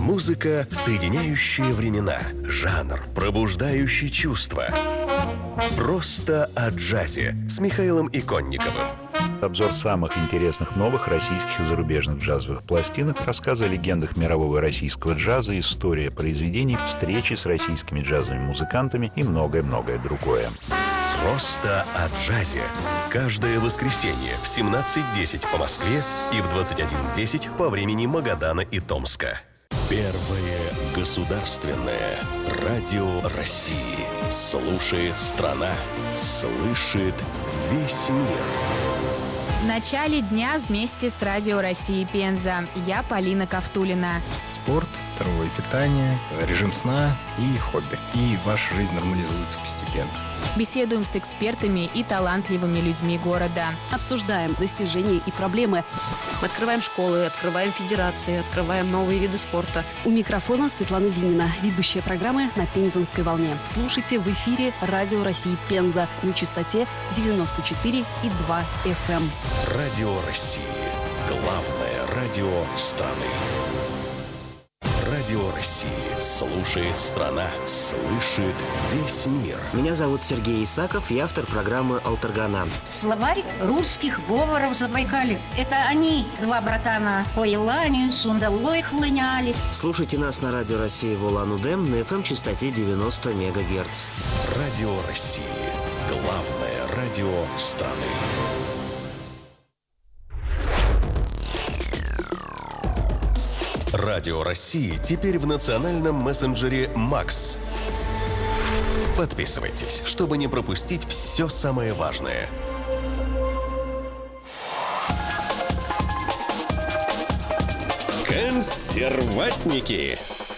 Музыка, соединяющая времена. Жанр, пробуждающий чувства. Просто о джазе с Михаилом Иконниковым. Обзор самых интересных новых российских и зарубежных джазовых пластинок, рассказы о легендах мирового и российского джаза, история произведений, встречи с российскими джазовыми музыкантами и многое-многое другое. Просто о джазе. Каждое воскресенье в 17:10 по Москве и в 21:10 по времени Магадана и Томска. Первое государственное радио России. Слушает страна, слышит весь мир. В начале дня вместе с Радио России Пенза. Я Полина Ковтулина. Спорт, здоровое питание, режим сна и хобби. И ваша жизнь нормализуется постепенно. Беседуем с экспертами и талантливыми людьми города. Обсуждаем достижения и проблемы. Мы открываем школы, открываем федерации, открываем новые виды спорта. У микрофона Светлана Зинина, ведущая программы «На Пензенской волне». Слушайте в эфире Радио России Пенза на частоте 94,2 FM. Радио России. Главное радио страны. Радио России. Слушает страна, слышит весь мир. Меня зовут Сергей Исаков, я автор программы «Алтаргана». Словарь русских говоров Забайкалья. Это они, два братана, по Елане, Сундалой хлыняли. Слушайте нас на Радио России в Улан-Удэ на FM-частоте 90 МГц. Радио России. Главное радио страны. Радио России теперь в национальном мессенджере «Макс». Подписывайтесь, чтобы не пропустить все самое важное. Консерватники.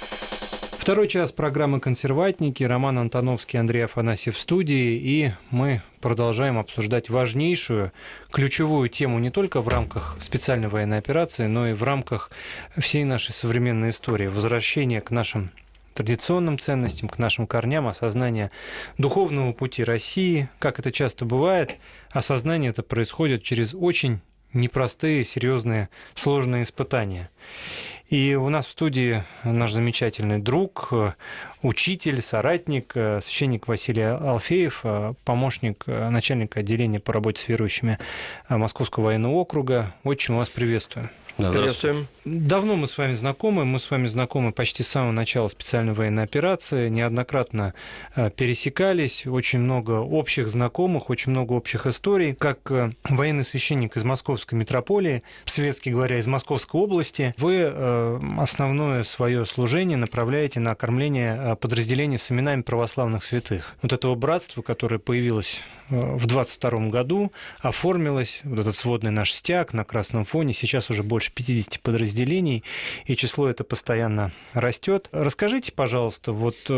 Второй час программы «Консерватники». Роман Антоновский, Андрей Афанасьев в студии. И мы продолжаем обсуждать важнейшую, ключевую тему не только в рамках специальной военной операции, но и в рамках всей нашей современной истории. Возвращение к нашим традиционным ценностям, к нашим корням, осознание духовного пути России. Как это часто бывает, осознание это происходит через очень непростые, серьезные, сложные испытания. И у нас в студии наш замечательный друг, учитель, соратник, священник Василий Алфеев, помощник начальника отделения по работе с верующими Московского военного округа. Очень вас приветствую. Да, здравствуйте. Давно мы с вами знакомы почти с самого начала специальной военной операции, неоднократно пересекались, очень много общих знакомых, очень много общих историй. Как военный священник из Московской митрополии, светски говоря, из Московской области, вы основное свое служение направляете на окормление подразделений с именами православных святых. Вот этого братства, которое появилось в 22 году, оформилось, вот этот сводный наш стяг на красном фоне, сейчас уже больше 50 подразделений, и число это постоянно растет. Расскажите, пожалуйста,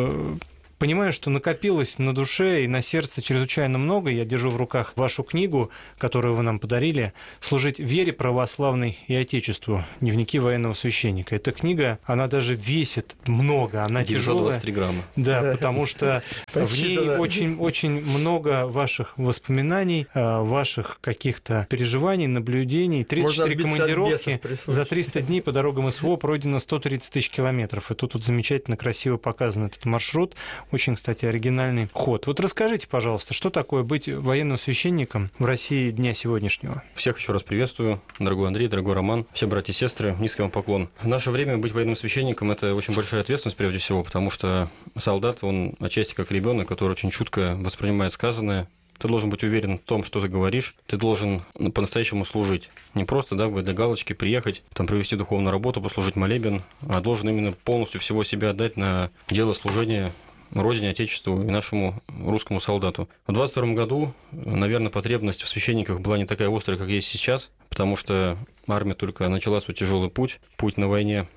понимаю, что накопилось на душе и на сердце чрезвычайно много. Я держу в руках вашу книгу, которую вы нам подарили, «Служить вере православной и Отечеству. Дневники военного священника». Эта книга, она даже весит много, она тяжелая. 923 грамма. Да, потому что в ней очень много ваших воспоминаний, ваших каких-то переживаний, наблюдений. 34 командировки за 300 дней по дорогам СВО пройдено 130 тысяч километров. И тут замечательно красиво показан этот маршрут. Очень, кстати, оригинальный ход. Вот расскажите, пожалуйста, что такое быть военным священником в России дня сегодняшнего? Всех еще раз приветствую, дорогой Андрей, дорогой Роман, все братья и сестры, низкий вам поклон. В наше время быть военным священником – это очень большая ответственность прежде всего, потому что солдат, он отчасти как ребенок, который очень чутко воспринимает сказанное. Ты должен быть уверен в том, что ты говоришь, ты должен по-настоящему служить. Не просто, для галочки приехать, провести духовную работу, послужить молебен, а должен именно полностью всего себя отдать на дело служения Родине, Отечеству и нашему русскому солдату. В 22 году, наверное, потребность в священниках была не такая острая, как есть сейчас, потому что армия только начала свой тяжелый путь на войне.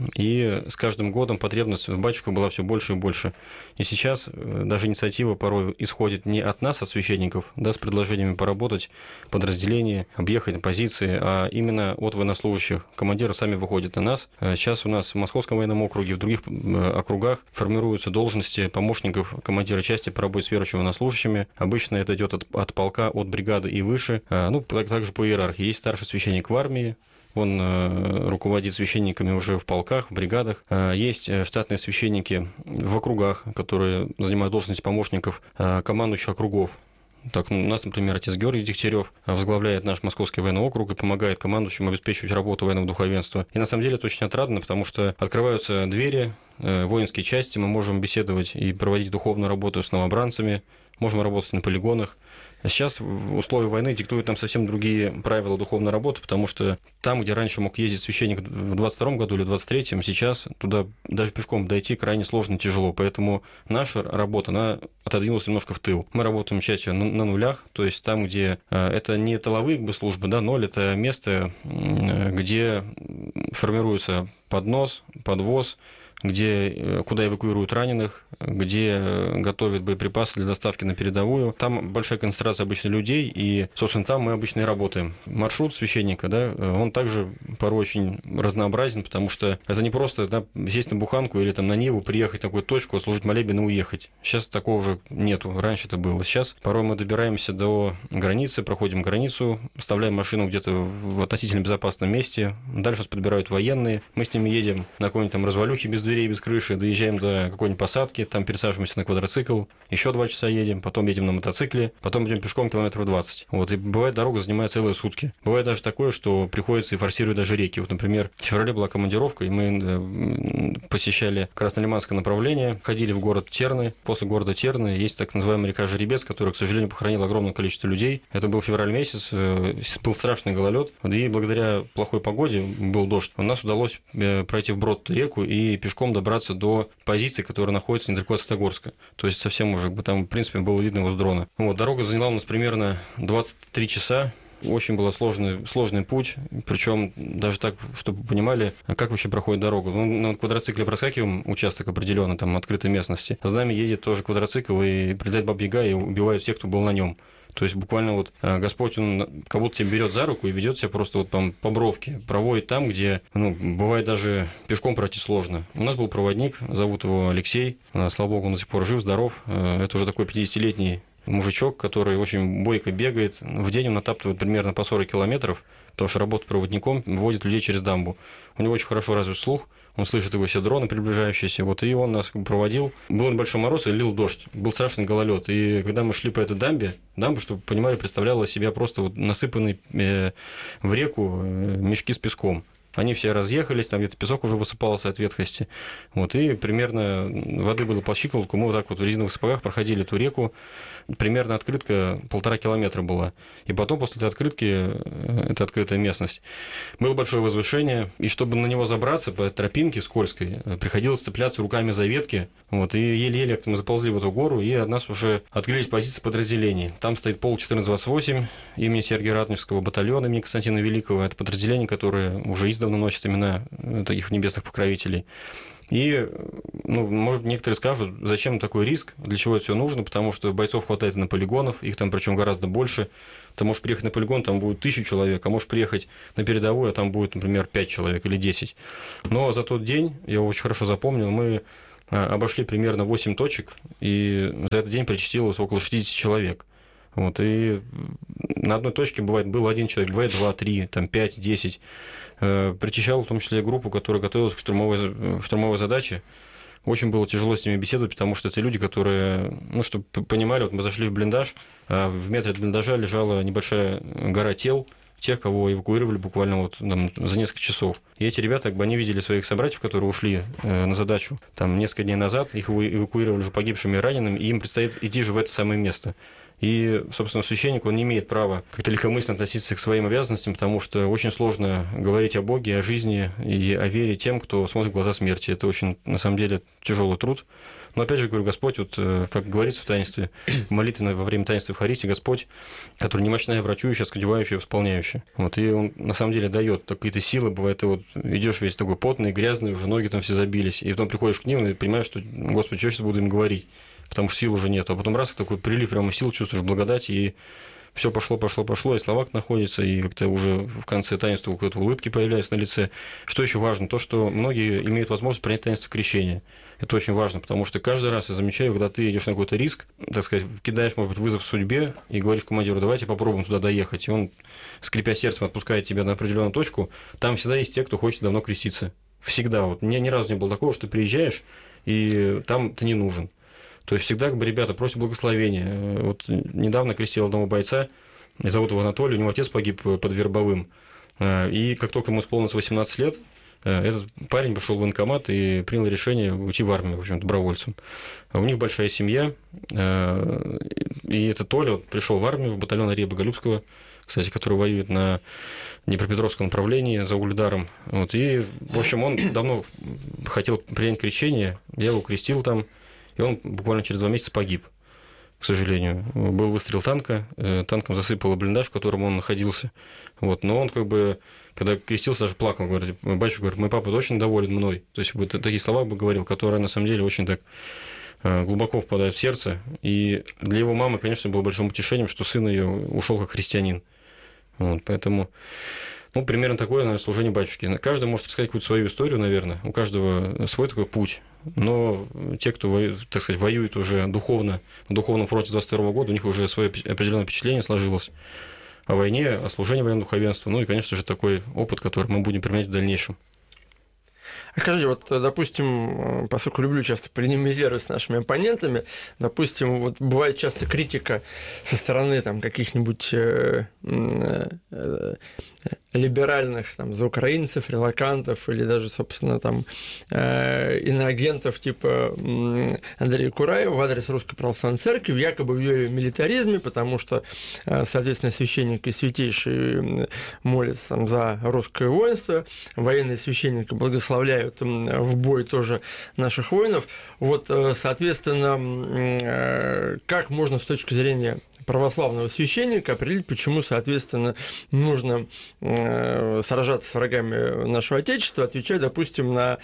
И с каждым годом потребность в батюшках была все больше и больше. И сейчас даже инициатива порой исходит не от нас, от священников, с предложениями поработать в подразделении, объехать позиции, а именно от военнослужащих. Командиры сами выходят на нас. Сейчас у нас в Московском военном округе, в других округах формируются должности помощников командира части по работе с верующими военнослужащими. Обычно это идет от полка, от бригады и выше. Также по иерархии. Есть старший священник в армии, Он руководит священниками уже в полках, в бригадах. Есть штатные священники в округах, которые занимают должности помощников командующих округов. Так, у нас, например, отец Георгий Дегтярев возглавляет наш Московский военный округ и помогает командующим обеспечивать работу военного духовенства. И на самом деле это очень отрадно, потому что открываются двери, воинские части, мы можем беседовать и проводить духовную работу с новобранцами, можем работать на полигонах. Сейчас в условиях войны диктуют нам совсем другие правила духовной работы, потому что там, где раньше мог ездить священник в 22 году или в 23-м, сейчас туда даже пешком дойти крайне сложно и тяжело. Поэтому наша работа, она отодвинулась немножко в тыл. Мы работаем чаще на нулях, то есть там, где это не тыловые службы, да, ноль – это место, где формируется поднос, подвоз, куда эвакуируют раненых, где готовят боеприпасы для доставки на передовую. Там большая концентрация обычно людей, и, собственно, там мы обычно и работаем. Маршрут священника, да, он также порой очень разнообразен, потому что это не просто, да, сесть на буханку или там на Ниву, приехать в такую точку, служить молебен и уехать. Сейчас такого уже нету. Раньше это было. Сейчас порой мы добираемся до границы, проходим границу, оставляем машину где-то в относительно безопасном месте, дальше нас подбирают военные, мы с ними едем на какой-нибудь там развалюхе без дверей, без крыши, доезжаем до какой-нибудь посадки, там пересаживаемся на квадроцикл, еще 2 часа едем, потом едем на мотоцикле, потом идем пешком километров 20. Вот, и бывает, дорога занимает целые сутки. Бывает даже такое, что приходится и форсировать даже реки. Вот, например, в феврале была командировка, и мы посещали Краснолиманское направление, ходили в город Терны. После города Терны есть так называемая река Жеребец, которая, к сожалению, похоронила огромное количество людей. Это был февраль месяц, был страшный гололед, и благодаря плохой погоде, был дождь, у нас удалось пройти вброд реку и пешком добраться до позиции, которая находится недалеко от Светогорска. То есть совсем уже, там, в принципе, было видно его с дрона. Вот, дорога заняла у нас примерно 23 часа. Очень был сложный путь, причем даже так, чтобы вы понимали, как вообще проходит дорога. Мы на квадроцикле проскакиваем участок определенно, там, открытой местности. За нами едет тоже квадроцикл и прилетает Баба-Яга и убивает всех, кто был на нем. То есть буквально вот Господь, Он как будто тебя берет за руку и ведет себя просто вот там по бровке, проводит там, где, бывает даже пешком пройти сложно. У нас был проводник, зовут его Алексей, слава богу, он до сих пор жив, здоров. Это уже такой 50-летний мужичок, который очень бойко бегает. В день он натаптывает примерно по 40 километров, потому что работает проводником, вводит людей через дамбу. У него очень хорошо развит слух, он слышит его все дроны приближающиеся, вот, и он нас проводил. Был небольшой мороз и лил дождь, был страшный гололед. И когда мы шли по этой дамбе, чтобы вы понимали, представляла себя просто вот насыпанные в реку мешки с песком. Они все разъехались, там где-то песок уже высыпался от ветхости. Вот, и примерно воды было по щиколотку. Мы вот так вот в резиновых сапогах проходили эту реку. Примерно открытка 1,5 километра была. И потом после этой открытки, это открытая местность, было большое возвышение. И чтобы на него забраться по тропинке скользкой, приходилось цепляться руками за ветки. Вот, и еле-еле мы заползли в эту гору, и от нас уже открылись позиции подразделений. Там стоит полк 1428 имени Сергия Ратнического, батальона имени Константина Великого. Это подразделение, которое уже издавна носит имена таких небесных покровителей. И, может быть, некоторые скажут, зачем такой риск, для чего это все нужно, потому что бойцов хватает и на полигонов, их там причем гораздо больше. Ты можешь приехать на полигон, там будет 1000 человек, а можешь приехать на передовую, а там будет, например, 5 человек или 10. Но за тот день, я его очень хорошо запомнил, мы обошли примерно 8 точек, и за этот день причастилось около 60 человек. Вот, и на одной точке был 1 человек, бывает 2, 3, 5, 10. Причащал в том числе группу, которая готовилась к штурмовой задаче. Очень было тяжело с ними беседовать, потому что это люди, которые, чтобы понимали, вот мы зашли в блиндаж, а в метре от блиндажа лежала небольшая гора тел тех, кого эвакуировали буквально за несколько часов. И эти ребята, они видели своих собратьев, которые ушли на задачу несколько дней назад, их эвакуировали уже погибшими и ранеными, и им предстоит идти же в это самое место. И, собственно, священник, он не имеет права как-то легкомысленно относиться к своим обязанностям, потому что очень сложно говорить о Боге, о жизни и о вере тем, кто смотрит в глаза смерти. Это очень, на самом деле, тяжелый труд. Но, опять же, говорю, Господь, как говорится в таинстве, в молитве во время таинства Евхаристии, Господь, который немощная, врачующая, скрывающая, восполняющая. Вот, и Он, на самом деле, дает какие-то силы. Бывает, ты идешь весь такой потный, грязный, уже ноги там все забились, и потом приходишь к ним и понимаешь, что, Господи, что я сейчас буду им говорить? Потому что сил уже нет. А потом раз, такой прилив прямо сил, чувствуешь благодать, и все пошло, и Словак находится, и как-то уже в конце таинства какой-то улыбки появляются на лице. Что еще важно? То, что многие имеют возможность принять таинство крещения. Это очень важно, потому что каждый раз я замечаю, когда ты идешь на какой-то риск, так сказать, кидаешь, может быть, вызов судьбе и говоришь командиру, давайте попробуем туда доехать, и он, скрипя сердцем, отпускает тебя на определенную точку, там всегда есть те, кто хочет давно креститься. Всегда. Вот. Мне ни разу не было такого, что ты приезжаешь, и там ты не нужен. То есть всегда ребята просят благословения. Вот недавно крестил одного бойца, зовут его Анатолий, у него отец погиб под Вербовым. И как только ему исполнилось 18 лет, этот парень пошел в военкомат и принял решение уйти в армию, в общем, добровольцем. У них большая семья, и этот Толя пришел в армию, в батальон Ария Боголюбского, кстати, который воюет на Днепропетровском направлении за Угледаром. Вот, и, в общем, он давно хотел принять крещение, я его крестил там, и он буквально через 2 месяца погиб, к сожалению. Был выстрел танка, танком засыпало блиндаж, в котором он находился. Вот, но он как бы, когда крестился, даже плакал, говорит, батюшка, говорит, мой папа очень доволен мной. То есть, вот такие слова бы говорил, которые на самом деле очень так глубоко впадают в сердце. И для его мамы, конечно, было большим утешением, что сын ее ушел как христианин. Вот, поэтому, ну, примерно такое, наверное, служение батюшки. Каждый может рассказать какую-то свою историю, наверное, у каждого свой такой путь. Но те, кто, так сказать, воюет уже духовно, на духовном фронте с 22 года, у них уже свое определенное впечатление сложилось о войне, о служении военного духовенства. Ну и, конечно же, такой опыт, который мы будем применять в дальнейшем. А скажите, вот, допустим, поскольку люблю часто полемизировать с нашими оппонентами, допустим, вот бывает часто критика со стороны там каких-нибудь либеральных там заукраинцев, релокантов или даже, собственно, там иноагентов типа Андрея Кураева в адрес Русской Православной Церкви, якобы в ее милитаризме, потому что, соответственно, священники святейшие молятся там за русское воинство, военные священники благословляют в бой тоже наших воинов. Вот, соответственно, как можно с точки зрения православного священника определить, почему, соответственно, нужно сражаться с врагами нашего Отечества, отвечая, допустим, на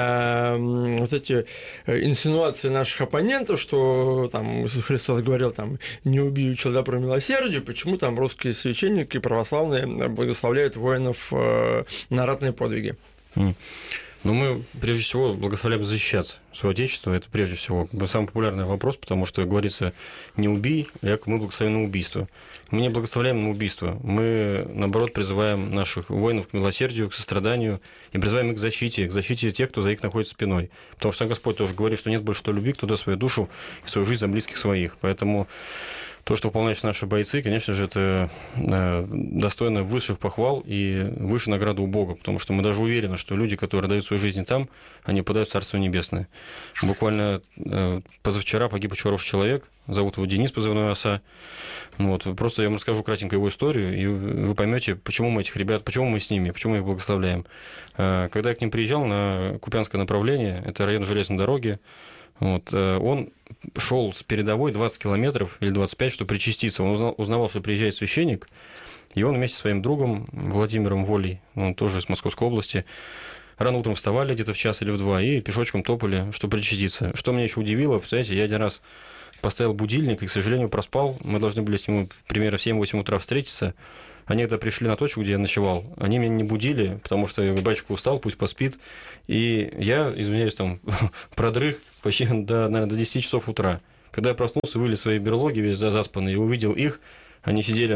вот эти инсинуации наших оппонентов, что там Иисус Христос говорил, там, не убей человека добро милосердию, почему там русские священники православные благословляют воинов на ратные подвиги. Ну, мы, прежде всего, благословляем защищаться свое Отечество. Это, прежде всего, самый популярный вопрос, потому что говорится «не убий», якобы мы благословляем на убийство. Мы не благословляем на убийство. Мы, наоборот, призываем наших воинов к милосердию, к состраданию и призываем их к защите тех, кто за их находится спиной. Потому что сам Господь тоже говорит, что нет больше той любви, кто даст свою душу и свою жизнь за близких своих. Поэтому то, что выполняют наши бойцы, конечно же, это достойно высших похвал и высшей награды у Бога, потому что мы даже уверены, что люди, которые дают свою жизнь там, они попадают в Царство Небесное. Буквально позавчера погиб очень хороший человек, зовут его Денис, позывной «Оса». Вот. Просто я вам расскажу кратенько его историю, и вы поймете, почему мы этих ребят, почему мы с ними, почему мы их благословляем. Когда я к ним приезжал на Купянское направление, это район железной дороги, вот, он шел с передовой 20 километров или 25, чтобы причаститься. Он узнавал, что приезжает священник, и он вместе со своим другом Владимиром Волей, он тоже из Московской области, рано утром вставали где-то в час или в 2 и пешочком топали, чтобы причаститься. Что меня еще удивило, представляете, я один раз поставил будильник и, к сожалению, проспал. Мы должны были с ним примерно в 7-8 утра встретиться. Они, когда пришли на точку, где я ночевал, они меня не будили, потому что батюшка устал, пусть поспит. И я, извиняюсь, там, продрых почти наверное, до 10 часов утра. Когда я проснулся, вылез в свои берлоги весь заспанный, и увидел их, они сидели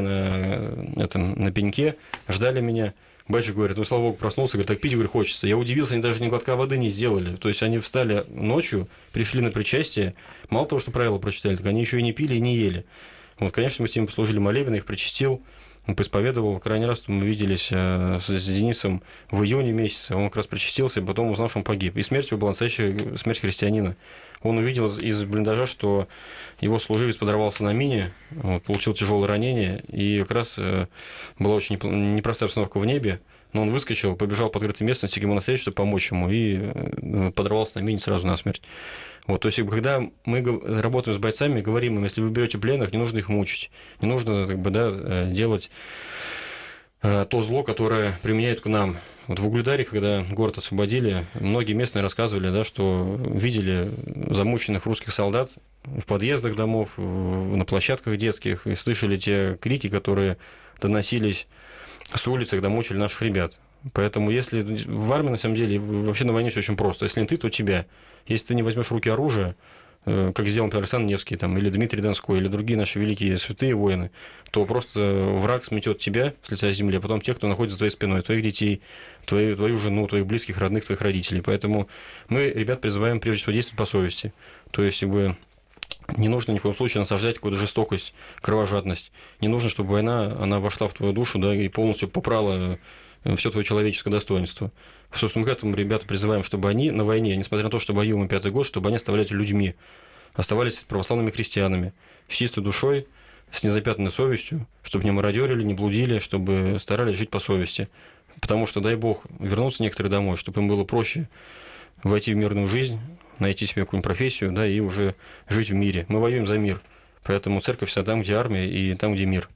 на пеньке, ждали меня. Батюшка говорит, ну, слава Богу, проснулся, говорит, так пить, говорит, хочется. Я удивился, они даже ни глотка воды не сделали. То есть они встали ночью, пришли на причастие, мало того, что правила прочитали, так они еще и не пили, и не ели. Вот, конечно, мы с ними послужили молебен, их причастил, он поисповедовал. Крайний раз мы виделись с Денисом в июне месяце, он как раз причастился, и потом узнал, что он погиб. И смерть его была настоящая смерть христианина. Он увидел из блиндажа, что его служивец подорвался на мине, вот, получил тяжелое ранение, и как раз была очень непростая обстановка в небе, но он выскочил, побежал по открытой местности к ему навстречу, чтобы помочь ему, и подорвался на мине сразу насмерть. Вот, то есть, когда мы работаем с бойцами, говорим им, если вы берете пленных, не нужно их мучить, не нужно делать то зло, которое применяют к нам. Вот в Угледаре, когда город освободили, многие местные рассказывали, да, что видели замученных русских солдат в подъездах домов, на площадках детских, и слышали те крики, которые доносились с улицы, когда мучили наших ребят. Поэтому если в армии, на самом деле, вообще на войне все очень просто. Если не ты, то тебя. Если ты не возьмешь в руки оружие, как сделал, например, Александр Невский, там, или Дмитрий Донской, или другие наши великие святые воины, то просто враг сметет тебя с лица земли, а потом тех, кто находится за твоей спиной, твоих детей, твою жену, твоих близких, родных, твоих родителей. Поэтому мы, ребят, призываем прежде всего действовать по совести. То есть, не нужно ни в коем случае насаждать какую-то жестокость, кровожадность. Не нужно, чтобы война, она вошла в твою душу, да, и полностью попрала все твое человеческое достоинство. Собственно, мы к этому ребята призываем, чтобы они на войне, несмотря на то, что воюем 5-й год, чтобы они оставались людьми, оставались православными христианами, с чистой душой, с незапятнанной совестью, чтобы не мародерили, не блудили, чтобы старались жить по совести. Потому что, дай Бог, вернуться некоторые домой, чтобы им было проще войти в мирную жизнь, найти себе какую-нибудь профессию, да, и уже жить в мире. Мы воюем за мир. Поэтому церковь всегда там, где армия, и там, где мир.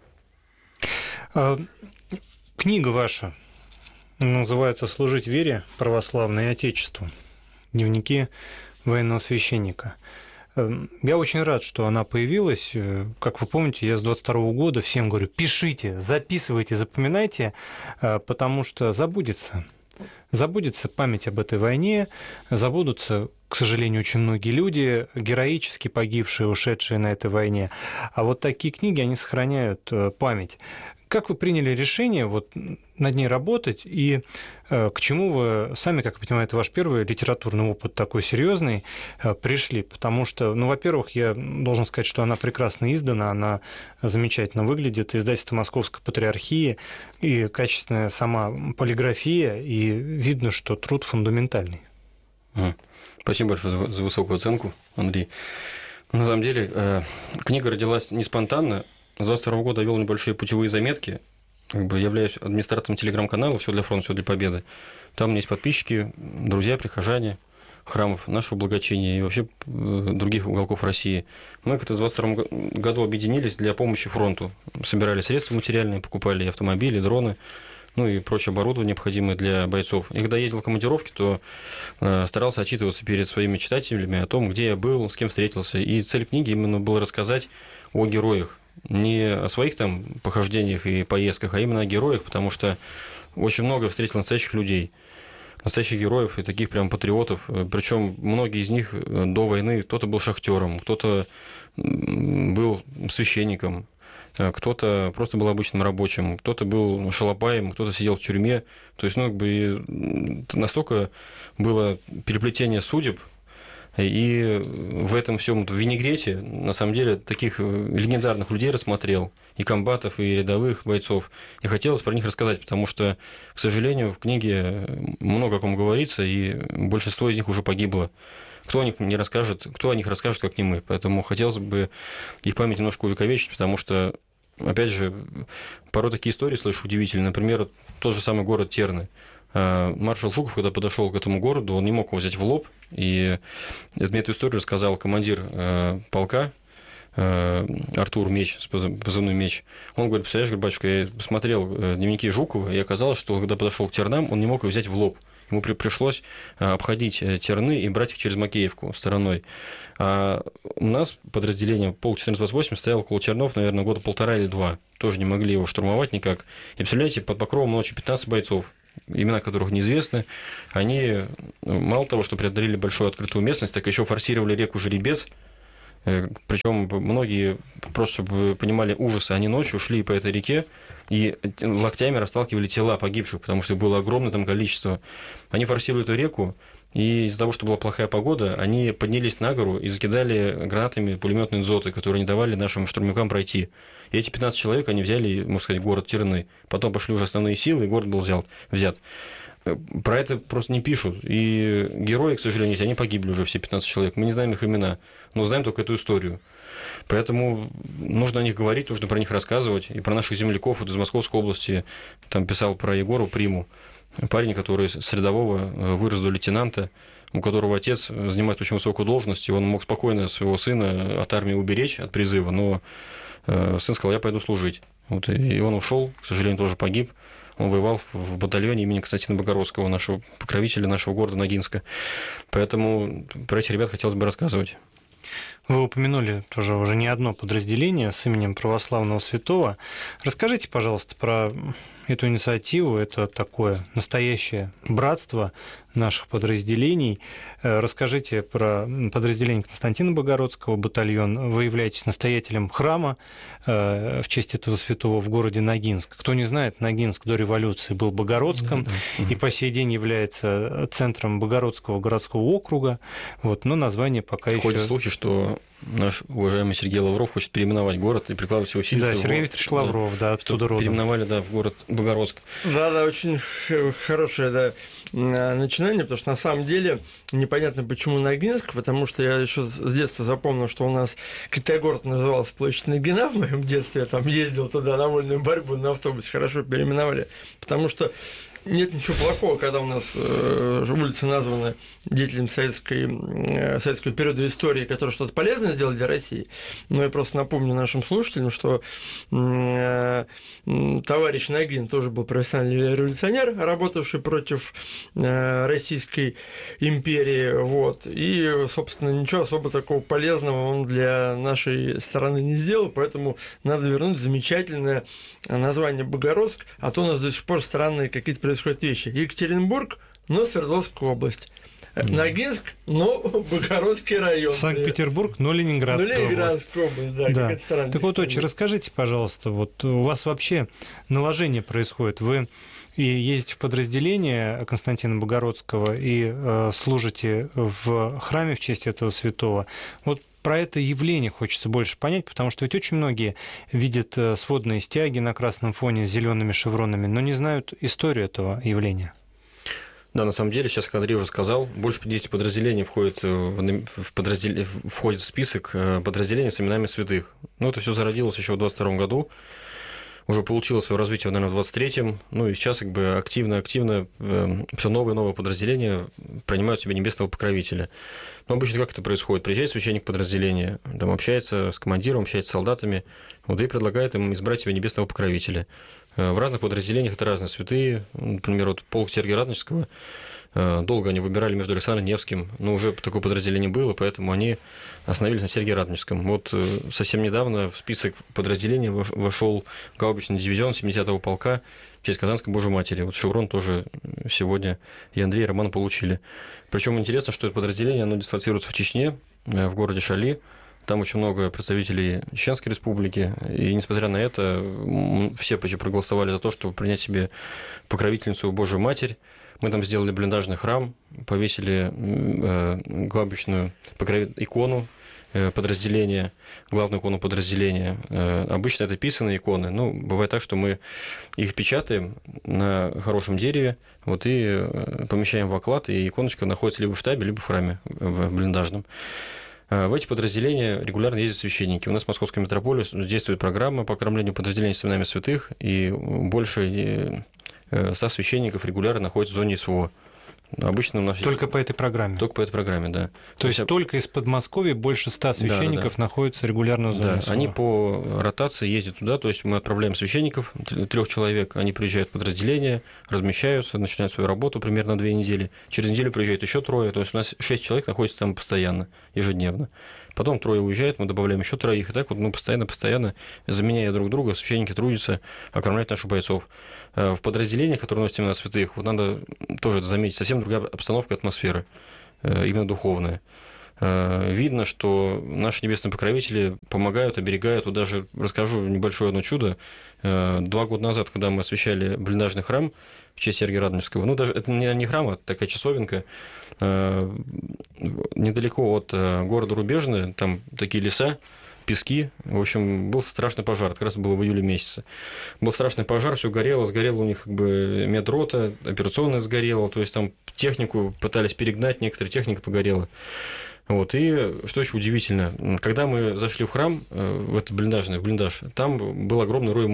Книга ваша называется «Служить вере, православной и Отечеству. Дневники военного священника». Я очень рад, что она появилась. Как вы помните, я с 22 года всем говорю: пишите, записывайте, запоминайте, потому что забудется. Забудется память об этой войне, забудутся, к сожалению, очень многие люди, героически погибшие, ушедшие на этой войне. А вот такие книги, они сохраняют память. Как вы приняли решение вот над ней работать, и к чему вы сами, как я понимаю, это ваш первый литературный опыт такой серьезный, пришли? Потому что, во-первых, я должен сказать, что она прекрасно издана, она замечательно выглядит, издательство Московской Патриархии, и качественная сама полиграфия, и видно, что труд фундаментальный. Спасибо большое за высокую оценку, Андрей. На самом деле, книга родилась не спонтанно. С 22 года вел небольшие путевые заметки. Являюсь администратором телеграм-канала «Все для фронта, все для победы». Там у меня есть подписчики, друзья, прихожане храмов нашего благочиния и вообще других уголков России. Мы как-то в 22 году объединились для помощи фронту. Собирали средства материальные, покупали автомобили, дроны, и прочее оборудование, необходимое для бойцов. И когда ездил в командировки, то старался отчитываться перед своими читателями о том, где я был, с кем встретился. И цель книги именно была рассказать о героях. Не о своих там похождениях и поездках, а именно о героях, потому что очень много встретил настоящих людей, настоящих героев и таких прям патриотов. Причем многие из них до войны, кто-то был шахтером, кто-то был священником, кто-то просто был обычным рабочим, кто-то был шалопаем, кто-то сидел в тюрьме. То есть, настолько было переплетение судеб. И в этом всем винегрете, на самом деле, таких легендарных людей рассмотрел, и комбатов, и рядовых бойцов. И хотелось про них рассказать, потому что, к сожалению, в книге много о ком говорится, и большинство из них уже погибло. Кто о них не расскажет, кто о них расскажет, как не мы. Поэтому хотелось бы их память немножко увековечить, потому что, опять же, порой такие истории слышу удивительные. Например, тот же самый город Терны. Маршал Жуков, когда подошел к этому городу, он не мог его взять в лоб, и мне эту историю рассказал командир полка Артур Меч, позывной Меч. Он говорит: представляешь, батюшка, я посмотрел дневники Жукова, и оказалось, что когда подошел к Тернам, он не мог его взять в лоб. Ему пришлось обходить Терны и брать их через Макеевку стороной. А у нас подразделение полк 1428 стояло около Тернов, наверное, года 1,5 или 2. Тоже не могли его штурмовать никак. И представляете, под покровом ночи 15 бойцов, имена которых неизвестны, они мало того, что преодолели большую открытую местность, так еще форсировали реку Жеребец. Причем многие, просто чтобы вы понимали ужасы, они ночью шли по этой реке и локтями расталкивали тела погибших, потому что было огромное там количество. Они форсировали эту реку, и из-за того, что была плохая погода, они поднялись на гору и закидали гранатами пулеметные дзоты, которые не давали нашим штурмовикам пройти. И эти 15 человек, они взяли, можно сказать, город Терны. Потом пошли уже основные силы, и город был взят. Про это просто не пишут. И герои, к сожалению, они погибли уже, все 15 человек. Мы не знаем их имена, но знаем только эту историю. Поэтому нужно о них говорить, нужно про них рассказывать. И про наших земляков вот из Московской области. Там писал про Егору Приму. Парень, который с рядового вырос до лейтенанта, у которого отец занимает очень высокую должность, и он мог спокойно своего сына от армии уберечь, от призыва, но сын сказал: я пойду служить. Вот, и он ушел, к сожалению, тоже погиб. Он воевал в батальоне имени Константина Богородского, нашего покровителя нашего города Ногинска. Поэтому про этих ребят хотелось бы рассказывать. Вы упомянули тоже уже не одно подразделение с именем православного святого. Расскажите, пожалуйста, про эту инициативу. Это такое настоящее братство наших подразделений. Расскажите про подразделение Константина Богородского, батальон. Вы являетесь настоятелем храма в честь этого святого в городе Ногинск. Кто не знает, Ногинск до революции был Богородском и по сей день является центром Богородского городского округа. Вот, но название пока еще... Ходят слухи, что наш уважаемый Сергей Лавров хочет переименовать город и прикладывать все усилия. Да, Сергей Викторович Лавров, да, оттуда родом. Переименовали, да, в город Богородск. Да, очень хорошее, начинание, потому что на самом деле непонятно, почему Ногинск, потому что я еще с детства запомнил, что у нас город назывался Площадь Ногина в моем детстве, я там ездил туда на вольную борьбу на автобусе, хорошо переименовали, потому что нет ничего плохого, когда у нас улицы названы деятелем советского периода истории, которые что-то полезное сделали для России. Но я просто напомню нашим слушателям, что товарищ Ногин тоже был профессиональный революционер, работавший против Российской империи. Вот. И, собственно, ничего особо такого полезного он для нашей страны не сделал, поэтому надо вернуть замечательное название Богородск, а то у нас до сих пор странные какие-то происходят вещи. Екатеринбург, но Свердловская область. Ногинск, но Богородский район. Санкт-Петербург, но Ленинградская область. Да. Так вот, отче, расскажите, пожалуйста, вот у вас вообще наложение происходит. Вы и ездите в подразделение Константина Богородского и служите в храме в честь этого святого. Вот про это явление хочется больше понять, потому что ведь очень многие видят сводные стяги на красном фоне с зелеными шевронами, но не знают историю этого явления. Да, на самом деле, сейчас, как Андрей уже сказал, больше 50 подразделений входит в список подразделений с именами святых. Ну, это все зародилось еще в 22 году, уже получило свое развитие, наверное, в 23-м. Ну, и сейчас как бы активно все новые и новые подразделения принимают в себя небесного покровителя. Но обычно как это происходит? Приезжает священник подразделения, там общается с командиром, общается с солдатами, вот, и предлагает им избрать себе небесного покровителя. В разных подразделениях это разные святые. Например, вот полк Сергия Радонежского, долго они выбирали между Александром Невским, но уже такое подразделение было, поэтому они остановились на Сергии Радонежском. Вот совсем недавно в список подразделений вошел гаубичный дивизион 70-го полка в честь Казанской Божьей Матери. Вот шеврон тоже сегодня и Андрей, и Роман получили. Причем интересно, что это подразделение, оно дислоцируется в Чечне, в городе Шали. Там очень много представителей Чеченской Республики, и, несмотря на это, все почти проголосовали за то, чтобы принять себе покровительницу Божию Матерь. Мы там сделали блиндажный храм, повесили гаубичную икону подразделения, главную икону подразделения. Обычно это писаные иконы, но бывает так, что мы их печатаем на хорошем дереве, вот, и помещаем в оклад, и иконочка находится либо в штабе, либо в храме, в блиндажном. В эти подразделения регулярно ездят священники. У нас в Московской митрополии действует программа по окормлению подразделений с именами святых, и больше 100 священников регулярно находятся в зоне СВО. Обычно у нас... Только по этой программе? Только по этой программе, да. То есть только из Подмосковья больше 100 священников находятся регулярно в зоне СВО? Они по ротации ездят туда, то есть мы отправляем священников, 3 человек, они приезжают в подразделение, размещаются, начинают свою работу примерно 2 недели. Через неделю приезжают еще 3, то есть у нас 6 человек находится там постоянно, ежедневно. Потом 3 уезжают, мы добавляем еще 3, и так вот мы постоянно, заменяя друг друга, священники трудятся окормлять наших бойцов. В подразделениях, которые носят имена святых, вот надо тоже это заметить, совсем другая обстановка, атмосфера, именно духовная. Видно, что наши небесные покровители помогают, оберегают. Вот даже расскажу небольшое одно чудо. 2 года назад, когда мы освящали блиндажный храм в честь Сергия Радонежского, ну, даже это не храм, а такая часовенка, недалеко от города Рубежное, там такие леса, пески. В общем, был страшный пожар. Как раз было в июле месяце. Был страшный пожар, все горело. Сгорела у них как бы медрота, операционная сгорела. То есть там технику пытались перегнать, некоторая техника погорела. Вот. И что еще удивительно, когда мы зашли в храм, в этот блиндаж, там был огромный рой мух.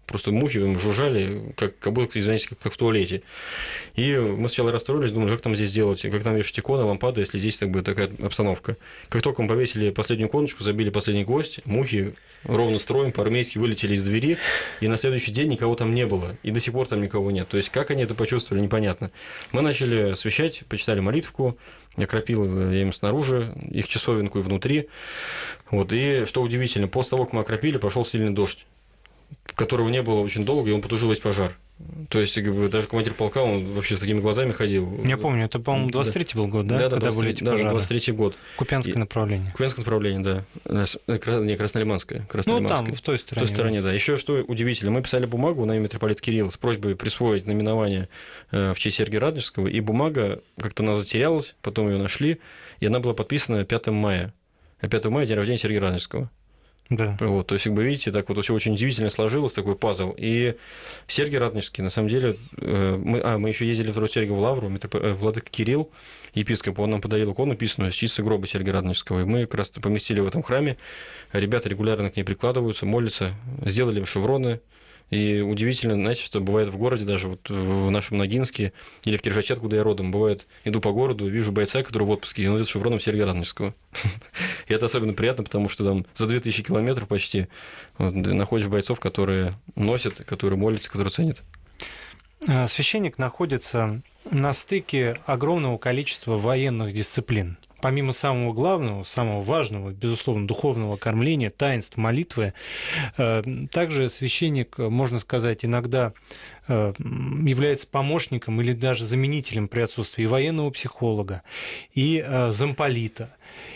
просто мухи жужжали, как будто, извините, как в туалете. И мы сначала расстроились, думали, как там здесь делать, как там вешать иконы, лампады, если здесь как бы такая обстановка. Как только мы повесили последнюю иконочку, забили последний гвоздь, мухи ровно строем по-армейски вылетели из двери, и на следующий день никого там не было, и до сих пор там никого нет. То есть, как они это почувствовали, непонятно. Мы начали освещать, почитали молитвку, окропил я им снаружи, их часовенку и внутри. Вот. И что удивительно, после того, как мы окропили, пошел сильный дождь, которого не было очень долго, и он потушил весь пожар. То есть, как бы, даже командир полка, он вообще с такими глазами ходил. Я помню, это, по-моему, 23-й был год, да? Да, когда были эти пожары? 23-й год. Купянское направление. Купянское направление, да. Не, Краснолиманское. Ну, там, в той стороне. В той стороне, да. Еще что удивительно, мы писали бумагу на имя митрополита Кирилла с просьбой присвоить наименование в честь Сергия Радонежского, и бумага как-то она затерялась, потом ее нашли, и она была подписана 5 мая. А 5 мая день рождения Сергия Радонежского. Да. Вот, то есть, как бы, видите, так вот все очень удивительно сложилось, такой пазл. И Сергий Радонежский, на самом деле, мы еще ездили в Вторую-Сергиеву лавру, владыка Кирилл, епископ, он нам подарил икону, написанную с чистого гроба Сергия Радонежского, и мы как раз поместили в этом храме, ребята регулярно к ней прикладываются, молятся, сделали им шевроны. И удивительно, знаете, что бывает в городе, даже вот в нашем Ногинске или в Киржаче, откуда я родом, бывает, иду по городу, вижу бойца, который в отпуске, и он идет с шевроном Сергия Радонежского. И это особенно приятно, потому что там за 2000 километров почти находишь бойцов, которые носят, которые молятся, которые ценят. Священник находится на стыке огромного количества военных дисциплин. Помимо самого главного, самого важного, безусловно, духовного кормления, таинств, молитвы, также священник, можно сказать, иногда является помощником или даже заменителем при отсутствии и военного психолога, и замполита.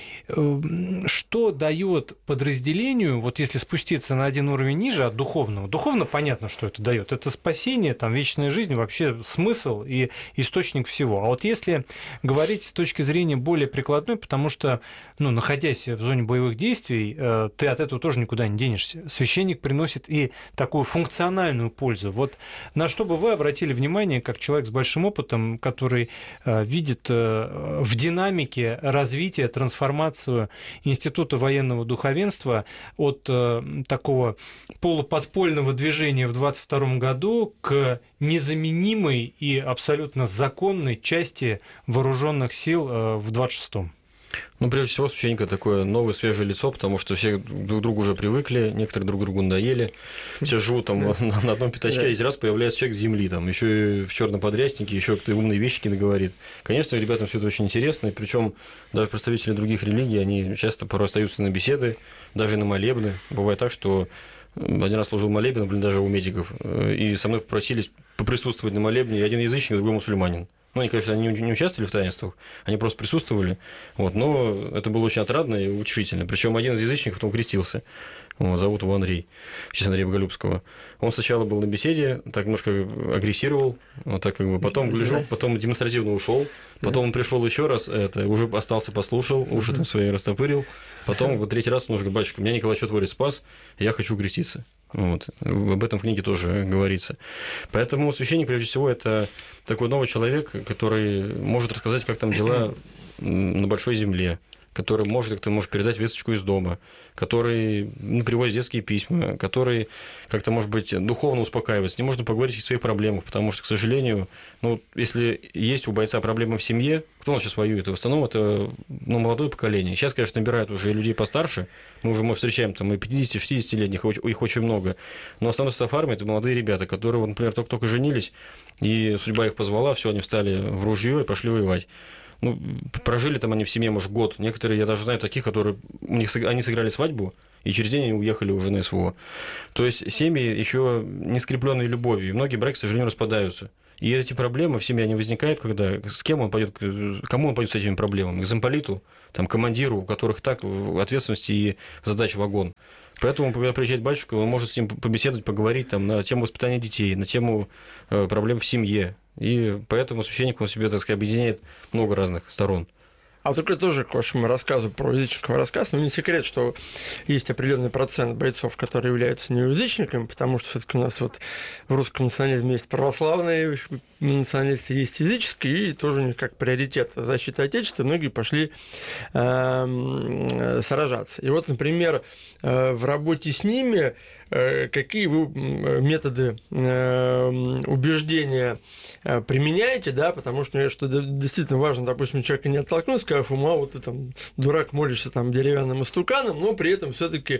Что дает подразделению, вот если спуститься на один уровень ниже от духовного, духовно понятно, что это дает, это спасение, там, вечная жизнь, вообще смысл и источник всего. А вот если говорить с точки зрения более прикладной, потому что, находясь в зоне боевых действий, ты от этого тоже никуда не денешься. Священник приносит и такую функциональную пользу. Вот на что бы вы обратили внимание, как человек с большим опытом, который видит в динамике развития, трансформации Института военного духовенства от такого полуподпольного движения в 22 году к незаменимой и абсолютно законной части вооруженных сил в 26-м? Прежде всего, священника такое новое, свежее лицо, потому что все друг к другу уже привыкли, некоторые друг другу надоели, все живут там на одном пятачке, один раз появляется человек с земли, там, еще и в черном подряснике, еще кто-то умные вещи говорит. Конечно, ребятам все это очень интересно, и причем даже представители других религий, они часто порой остаются на беседы, даже на молебны. Бывает так, что один раз служил молебен, даже у медиков, и со мной попросились поприсутствовать на молебне, и один язычник, другой мусульманин. Они, конечно, не участвовали в таинствах, они просто присутствовали, но это было очень отрадно и утешительно. Причем один из язычников потом крестился, зовут его Андрей, в честь Андрея Боголюбского. Он сначала был на беседе, так немножко агрессировал, потом гляжу, потом демонстративно ушел, потом он пришел еще раз, уже остался, послушал, уши там свои растопырил, потом третий раз он уже говорит: батюшка, меня Николай Чудотворец спас, я хочу креститься. Об этом в книге тоже говорится. Поэтому священник, прежде всего, это такой новый человек, который может рассказать, как там дела на большой земле, который может передать весточку из дома, который приводит детские письма, который как-то, может быть, духовно успокаивает. С ним можно поговорить о своих проблемах, потому что, к сожалению, если есть у бойца проблемы в семье, кто у нас сейчас воюет? В основном это молодое поколение. Сейчас, конечно, набирают уже людей постарше, мы встречаем там и 50-60-летних, их очень много, но основной состав армии – это молодые ребята, которые, например, только женились, и судьба их позвала, все, они встали в ружье и пошли воевать. Прожили там они в семье, может, год. Некоторые, я даже знаю таких, которые они сыграли свадьбу, и через день они уехали уже на СВО. То есть семьи еще не скрепленные любовью, и многие браки, к сожалению, распадаются. И эти проблемы в семье, они возникают, когда кому он пойдет с этими проблемами? К замполиту, командиру, у которых так ответственности и задач вагон. Поэтому, когда приезжает батюшка, он может с ним побеседовать, поговорить на тему воспитания детей, на тему проблем в семье. И поэтому священник, он себе, объединяет много разных сторон. А только тоже к вашему рассказу про язычников рассказ, не секрет, что есть определенный процент бойцов, которые являются неязычниками, потому что все-таки у нас в русском национализме есть православные националисты есть языческие, и тоже у них как приоритет защита Отечества, многие пошли сражаться. И вот, например, в работе с ними какие вы методы убеждения применяете, да, потому что, что действительно важно, допустим, человека не оттолкнуть, сказав ему, вот ты там дурак, молишься там деревянным истуканом, но при этом все-таки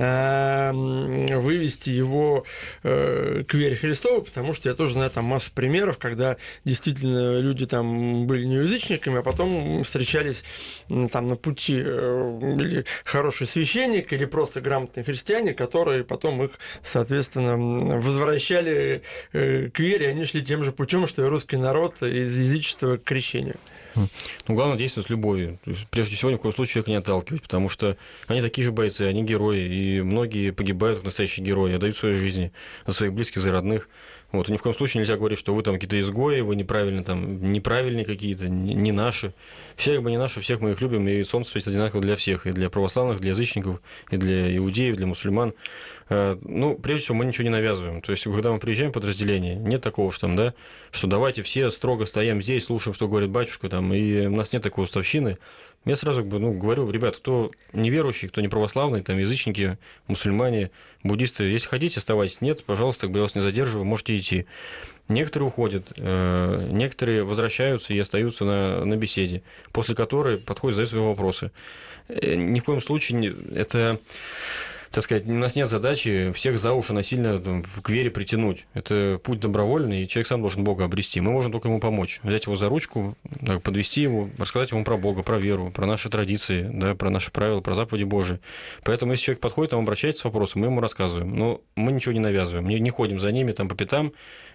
вывести его к вере Христовой, потому что я тоже знаю там массу примеров, когда действительно люди там были неязычниками, а потом встречались там на пути или хороший священник, или просто грамотные христиане, которые потом их, соответственно, возвращали к вере, они шли тем же путем, что и русский народ из язычества к крещению. Ну, главное действовать с любовью. То есть, прежде всего, ни в коем случае человека не отталкивать, потому что они такие же бойцы, они герои, и многие погибают как настоящие герои, отдают свои жизни за своих близких, за родных. Вот, и ни в коем случае нельзя говорить, что вы там какие-то изгои, вы неправильные какие-то, не наши. Все как бы не наши, всех мы их любим, и солнце светит одинаково для всех, и для православных, для язычников, и для иудеев, для мусульман. Ну, прежде всего, мы ничего не навязываем. То есть, когда мы приезжаем в подразделение, нет такого, что, там, да, что давайте все строго стоим здесь, слушаем, что говорит батюшка, там, и у нас нет такой уставщины. Я сразу говорю, ребят, кто неверующий, кто не православный, там, язычники, мусульмане, буддисты, если хотите, оставайтесь. Нет, пожалуйста, я вас не задерживаю, можете идти. Некоторые уходят, некоторые возвращаются и остаются на беседе, после которой подходят, задают свои вопросы. Ни в коем случае это... Так сказать, у нас нет задачи всех за уши насильно к вере притянуть. Это путь добровольный, и человек сам должен Бога обрести. Мы можем только ему помочь. Взять его за ручку, подвести его, рассказать ему про Бога, про веру, про наши традиции, да, про наши правила, про заповеди Божии. Поэтому, если человек подходит, там обращается с вопросом, мы ему рассказываем. Но мы ничего не навязываем, не ходим за ними там по пятам,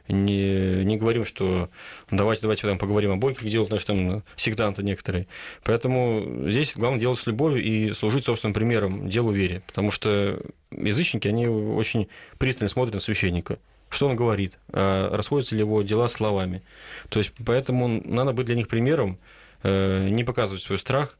не говорим, что давайте там поговорим о Боге, как делают наши там сектанты некоторые. Поэтому здесь главное делать с любовью и служить собственным примером делу вере. Потому что язычники, они очень пристально смотрят на священника. Что он говорит, расходятся ли его дела словами. То есть, поэтому надо быть для них примером, не показывать свой страх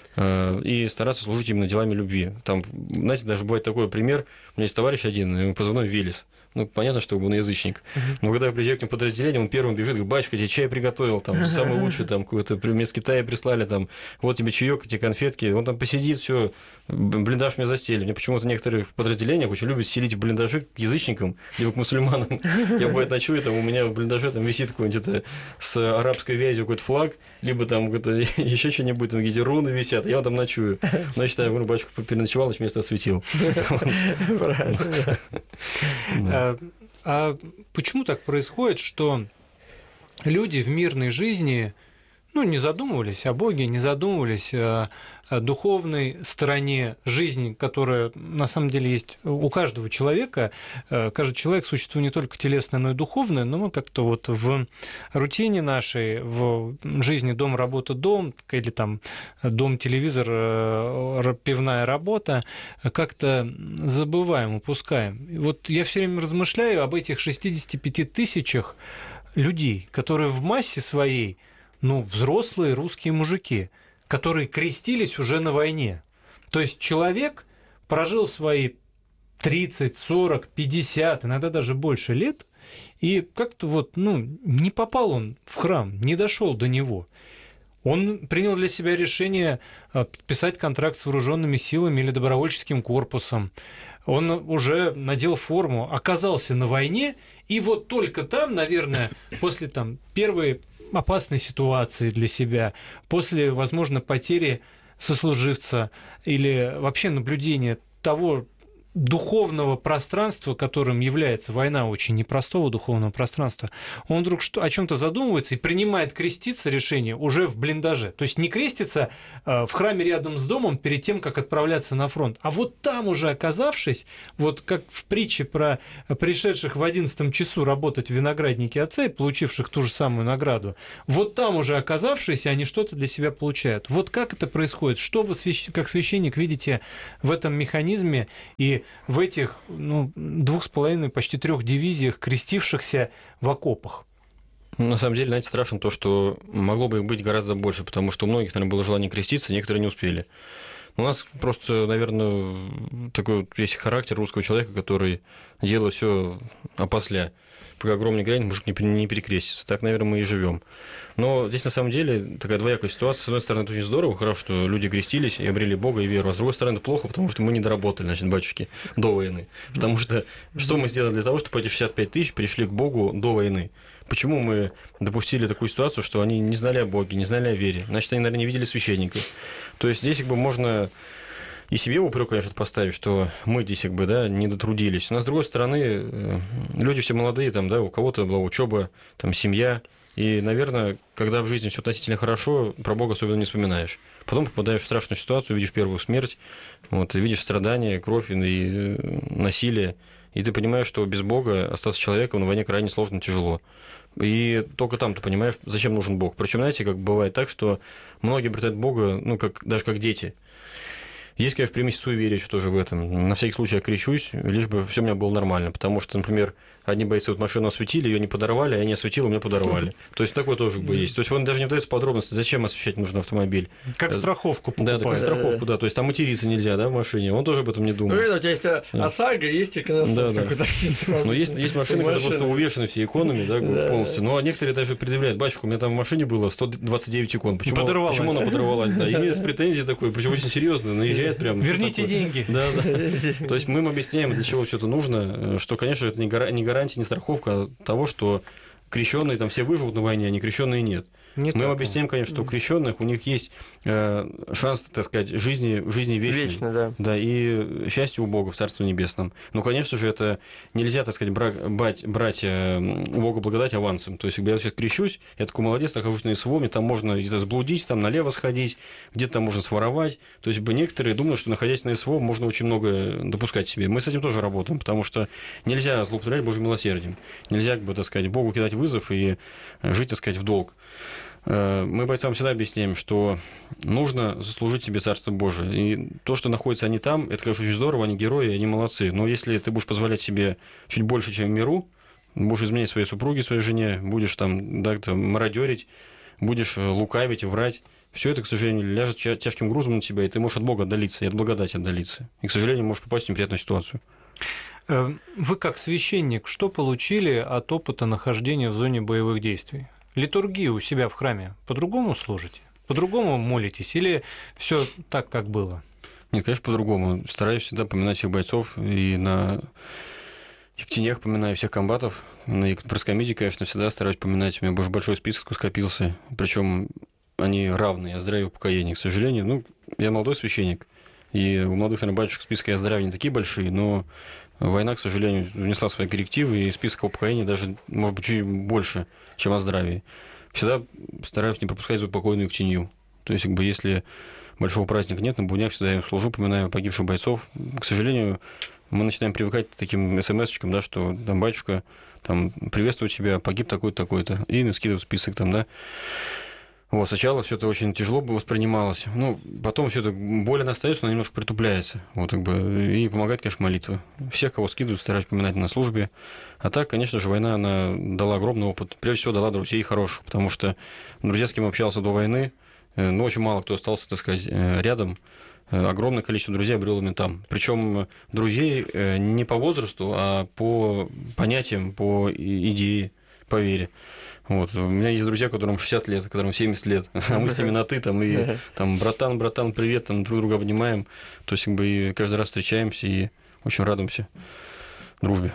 и стараться служить именно делами любви. Там, знаете, даже бывает такой пример. У меня есть товарищ один, ему позывной Велес. Ну, понятно, что он язычник. Но когда я приезжаю к нему в подразделение, он первым бежит, говорит, батюшка, тебе чай приготовил, там, самый лучший, там, какой-то, мне с Китая прислали, там, вот тебе чаек, эти конфетки. Он там посидит, все, блиндаж мне застелили. Мне почему-то некоторые в подразделениях очень любят селить в блиндажи к язычникам, либо к мусульманам. Я, бывает, ночую, там, у меня в блиндаже там висит какой-нибудь с арабской вязью какой-то флаг, либо там еще что-нибудь, там какие-то руны висят, я там ночую. Но я считаю, говорю, батюшка переночевал, значит, место осветил. Правильно. А почему так происходит, что люди в мирной жизни не задумывались о Боге, не задумывались о духовной стороне жизни, которая на самом деле есть у каждого человека. Каждый человек – существо не только телесное, но и духовное, но мы как-то вот в рутине нашей, в жизни дом, работа, дом, или там дом, телевизор, пивная работа, как-то забываем, упускаем. И вот я все время размышляю об этих 65 тысячах людей, которые в массе своей взрослые русские мужики, которые крестились уже на войне. То есть человек прожил свои 30, 40, 50, иногда даже больше лет, и как-то не попал он в храм, не дошел до него. Он принял для себя решение подписать контракт с вооруженными силами или добровольческим корпусом. Он уже надел форму, оказался на войне, и вот только там, наверное, после первой опасной ситуации для себя, после, возможно, потери сослуживца или вообще наблюдения того духовного пространства, которым является война, очень непростого духовного пространства, он вдруг о чем-то задумывается и принимает креститься решение уже в блиндаже. То есть не крестится в храме рядом с домом перед тем, как отправляться на фронт, а вот там уже оказавшись, вот как в притче про пришедших в 11 часу работать в винограднике отца и получивших ту же самую награду, вот там уже оказавшись, они что-то для себя получают. Вот как это происходит? Что вы, как священник, видите в этом механизме и в этих 2,5, почти 3 дивизиях, крестившихся в окопах? На самом деле, знаете, страшно то, что могло бы их быть гораздо больше, потому что у многих, наверное, было желание креститься, некоторые не успели. У нас просто, наверное, такой есть характер русского человека, который делает все опосля. пока гром не грянет, мужик не перекрестится. Так, наверное, мы и живем. Но здесь, на самом деле, такая двоякая ситуация. С одной стороны, это очень здорово, хорошо, что люди крестились и обрели Бога и веру. А с другой стороны, это плохо, потому что мы не доработали, значит, батюшки, до войны. Потому что что мы сделали для того, чтобы эти 65 тысяч пришли к Богу до войны? Почему мы допустили такую ситуацию, что они не знали о Боге, не знали о вере? Значит, они, наверное, не видели священника. То есть здесь можно и себе упрек, конечно, поставить, что мы здесь не дотрудились. Но с другой стороны, люди все молодые, у кого-то была учеба, семья. И, наверное, когда в жизни все относительно хорошо, про Бога особенно не вспоминаешь. Потом попадаешь в страшную ситуацию, видишь первую смерть, видишь страдания, кровь и насилие. И ты понимаешь, что без Бога остаться человеком на войне крайне сложно и тяжело. И только там ты понимаешь, зачем нужен Бог. Причем, знаете, как бывает так, что многие обретают Бога, даже как дети. Есть, конечно, примесь суеверия еще тоже в этом. На всякий случай я крещусь, лишь бы все у меня было нормально. Потому что, например, одни бойцы машину осветили, ее не подорвали, а я не осветил, меня подорвали. То есть такое тоже есть. То есть он даже не дается подробности, зачем освещать нужен автомобиль. Как страховку покупать. Да, как страховку, да. То есть там материться нельзя, в машине. Он тоже об этом не думает. У тебя есть ОСАГО, есть иконостас, как у таксиста. Но есть машины, которые просто увешаны все иконами, полностью. Ну, а некоторые даже предъявляют: батюшка, у меня там в машине было 129 икон. Почему она подорвалась? Да, имеет претензии такой, причем очень серьезно, наезжает прямо. Верните деньги. Да. То есть мы им объясняем, для чего все это нужно, что, конечно, это не гарантия, не страховка того, что крещенные все выживут на войне, а не крещенные нет. Мы им объясняем, конечно, что у крещенных у них есть шанс, так сказать, жизни вечной. Вечно, да. И счастье у Бога в Царстве Небесном. Но, конечно же, это нельзя, так сказать, брать у Бога благодать авансом. То есть, когда я сейчас крещусь, я такой молодец, нахожусь на СВО, мне там можно где-то заблудить, там налево сходить, где-то там можно своровать. То есть, некоторые думают, что, находясь на СВО, можно очень много допускать себе. Мы с этим тоже работаем, потому что нельзя злоупотреблять Божьим милосердием. Нельзя, так сказать, Богу кидать вызов и жить, так сказать, в долг. Мы бойцам всегда объясняем, что нужно заслужить себе Царство Божие. И то, что находятся они там, это, конечно, очень здорово, они герои, они молодцы. Но если ты будешь позволять себе чуть больше, чем в миру, будешь изменять своей супруге, своей жене, будешь мародерить, будешь лукавить и врать, все это, к сожалению, ляжет тяжким грузом на тебя, и ты можешь от Бога отдалиться, и от благодати отдалиться. И, к сожалению, можешь попасть в неприятную ситуацию. Вы, как священник, что получили от опыта нахождения в зоне боевых действий? Литургию у себя в храме по-другому служите? По-другому молитесь? Или все так, как было? Нет, конечно, по-другому. Стараюсь всегда поминать всех бойцов. И на Ектенях поминаю всех комбатов. На Проскомиде, конечно, всегда стараюсь поминать. У меня большой список скопился. Причем они равные. О здравии и упокоении. К сожалению, я молодой священник. И у молодых, наверное, батюшек списка о здравии не такие большие, но война, к сожалению, внесла свои коррективы, и список упокоения даже, может быть, чуть больше, чем о здравии. Всегда стараюсь не пропускать заупокойную Ектенью. То есть, если большого праздника нет, на буднях всегда я служу, поминаю погибших бойцов. К сожалению, мы начинаем привыкать к таким смс-очкам, что батюшка, приветствую тебя, погиб такой-то, такой-то, и скидываю список Сначала все это очень тяжело бы воспринималось. Потом все это боль остается, но немножко притупляется. И помогает, конечно, молитва. Всех, кого скидывают, стараюсь поминать на службе. А так, конечно же, война, она дала огромный опыт. Прежде всего, дала друзей хороших, потому что друзья, с кем общался до войны, очень мало кто остался, так сказать, рядом. Огромное количество друзей обрел именно там. Причем друзей не по возрасту, а по понятиям, по идее, по вере. У меня есть друзья, которым 60 лет, которым 70 лет, а мы с ними на «ты», и братан, привет, друг друга обнимаем, то есть и каждый раз встречаемся и очень радуемся дружбе.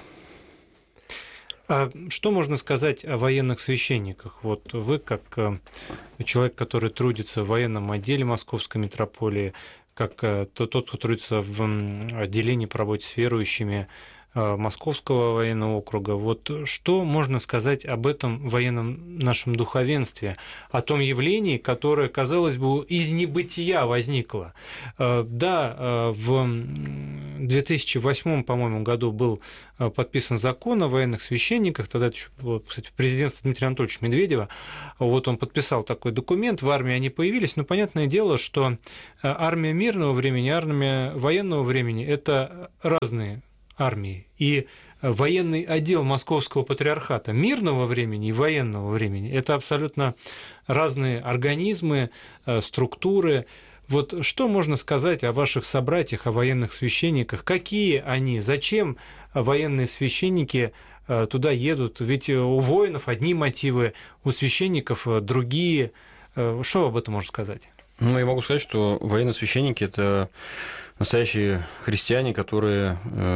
А что можно сказать о военных священниках? Вы, как человек, который трудится в военном отделе Московской митрополии, как тот, кто трудится в отделении по работе с верующими Московского военного округа. Что можно сказать об этом военном нашем духовенстве, о том явлении, которое, казалось бы, из небытия возникло? Да, в 2008, по-моему, году был подписан закон о военных священниках, тогда это еще было, кстати, президентство Дмитрия Анатольевича Медведева. Он подписал такой документ, в армии они появились, но понятное дело, что армия мирного времени, армия военного времени – это разные армии. И военный отдел Московского патриархата мирного времени и военного времени – это абсолютно разные организмы, структуры. Что можно сказать о ваших собратьях, о военных священниках? Какие они? Зачем военные священники туда едут? Ведь у воинов одни мотивы, у священников другие. Что об этом можно сказать? Ну, я могу сказать, что военнослужащие – это настоящие христиане, которые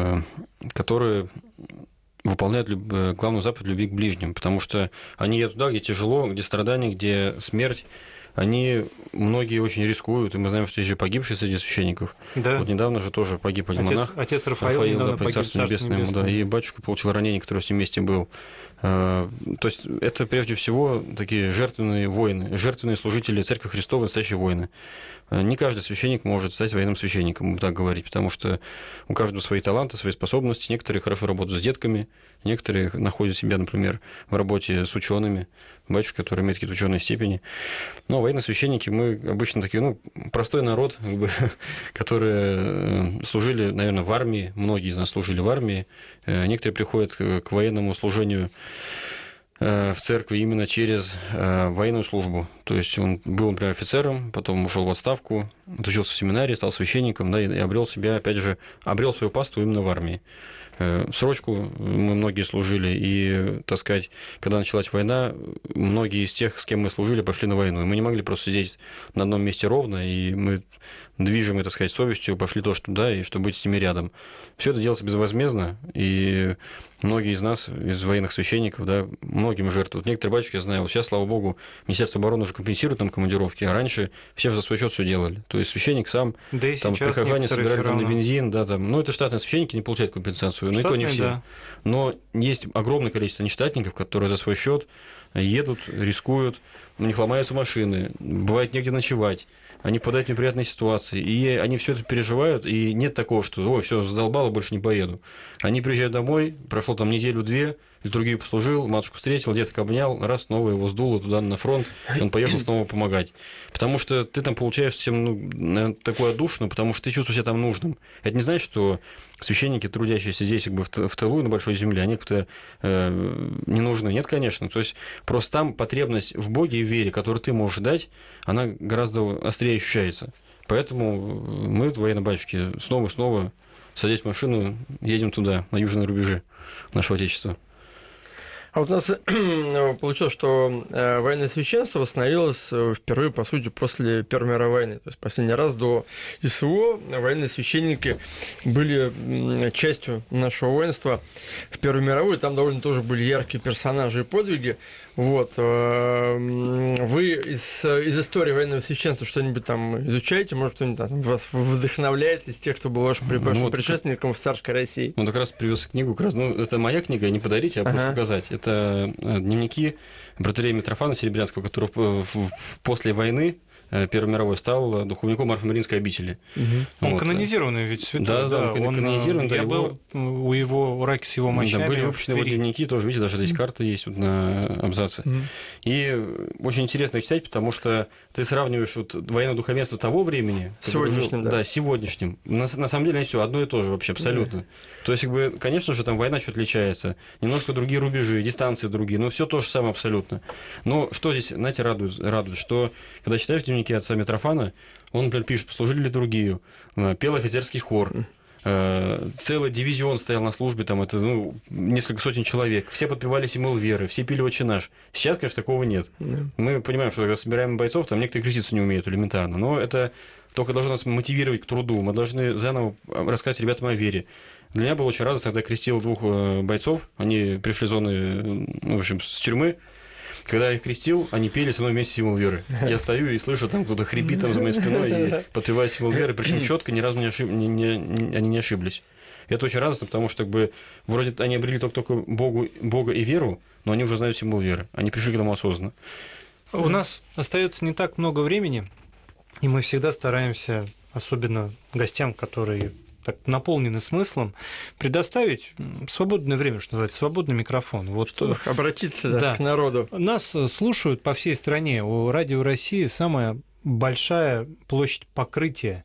выполняют главную заповедь любви к ближним, потому что они едут туда, где тяжело, где страдания, где смерть. Они, многие очень рискуют, и мы знаем, что есть же погибшие среди священников. Да. Вот недавно же тоже погиб один монах. Отец Рафаил да, погиб, Царство Небесное, да, и батюшка получил ранение, который с ним вместе был. То есть это прежде всего такие жертвенные воины, жертвенные служители Церкви Христовой, настоящие воины. Не каждый священник может стать военным священником, так говорить, потому что у каждого свои таланты, свои способности. Некоторые хорошо работают с детками, некоторые находят себя, например, в работе с учеными, батюшка, который имеет какие-то ученые степени. Но военные священники, мы обычно такие, простой народ, как бы, которые служили, наверное, в армии, многие из нас служили в армии, некоторые приходят к военному служению в церкви именно через военную службу. То есть он был, например, офицером, потом ушел в отставку, отучился в семинарии, стал священником, да, и обрел себя, опять же, обрел свою паству именно в армии. Срочку мы многие служили, и, так сказать, когда началась война, многие из тех, с кем мы служили, пошли на войну. И мы не могли просто сидеть на одном месте ровно, и мы, движимые, так сказать, совестью, пошли тоже туда, и чтобы быть с ними рядом. Все это делается безвозмездно, и многие из нас, из военных священников, да, многим жертвуют. Некоторые батюшки, я знаю, вот сейчас, слава богу, Министерство обороны уже компенсирует там командировки, а раньше все же за свой счет все делали. То есть священник сам, да, там прихожане собирали там, на бензин, да, там, это штатные священники не получают компенсацию, но и то не все. Да. Но есть огромное количество нештатников, которые за свой счет едут, рискуют, у них ломаются машины, бывает негде ночевать. Они попадают в неприятные ситуации, и они все это переживают, и нет такого, что все, задолбало, больше не поеду. Они приезжают домой, прошло там неделю-две, литургию послужил, матушку встретил, деток обнял, раз, снова его сдуло туда на фронт, и он поехал снова помогать. Потому что ты там получаешь совсем, наверное, такую отдушину, потому что ты чувствуешь себя там нужным. Это не значит, что священники, трудящиеся здесь как бы в тылу и на большой земле, они как-то не нужны. Нет, конечно. То есть просто там потребность в Боге и в вере, которую ты можешь дать, она гораздо острее ощущается. Поэтому мы, военные батюшки, снова и снова, садясь в машину, едем туда, на южные рубежи нашего Отечества. А вот у нас получилось, что военное священство восстановилось впервые, по сути, после Первой мировой войны. То есть последний раз до СВО военные священники были частью нашего воинства в Первой мировой. Там довольно тоже были яркие персонажи и подвиги. Вот. Вы из истории военного священства что-нибудь там изучаете? Может, кто-нибудь там вас вдохновляет из тех, кто был вашим предшественником в царской России? Он как раз привез книгу, это моя книга, не подарите, а просто показать. Это дневники братыря Митрофана Серебрянского, который после войны Первой мировой стал духовником Марфа-Мариинской обители. Угу. Он канонизированный ведь святой. Да, он канонизирован. Я был у его у раки с его мощами. Да, были выпущены его дневники, тоже, видите, даже здесь карта есть вот на абзаце. И очень интересно читать, потому что ты сравниваешь вот военное духовенство того времени с сегодняшним, да, с сегодняшним. На самом деле, все одно и то же вообще, абсолютно. Да. То есть, как бы, конечно же, там война чуть отличается, немножко другие рубежи, дистанции другие, но все то же самое абсолютно. Но что здесь, знаете, радует, что когда читаешь дневники отца Митрофана, он, например, пишет, послужили литургию, пел офицерский хор, целый дивизион стоял на службе, там это несколько сотен человек, все подпевали символ веры, все пили «Отче наш». Сейчас, конечно, такого нет. Мы понимаем, что когда собираем бойцов, там некоторые креститься не умеют элементарно, но это только должно нас мотивировать к труду, мы должны заново рассказать ребятам о вере. Для меня было очень радостно, когда я крестил 2 бойцов, они пришли из зоны, в общем, с тюрьмы. Когда я их крестил, они пели со мной вместе символ веры. Я стою и слышу, там кто-то хрипит там за моей спиной и подпевает символ веры, причем четко, ни разу они не ошиблись. И это очень радостно, потому что как бы, вроде они обрели только Бога и веру, но они уже знают символ веры. Они пришли к этому осознанно. У нас остается не так много времени, и мы всегда стараемся, особенно гостям, которые так наполнены смыслом, предоставить свободное время, что называется, свободный микрофон. Вот, чтобы обратиться к народу. Нас слушают по всей стране. У Радио России самая большая площадь покрытия